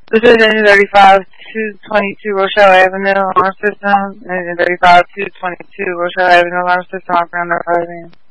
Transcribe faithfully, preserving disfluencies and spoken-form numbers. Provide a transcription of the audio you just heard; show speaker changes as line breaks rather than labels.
This is engine thirty-five two twenty-two Rochelle Avenue alarm system. Engine thirty-five two twenty-two Rochelle Avenue alarm system operating under five.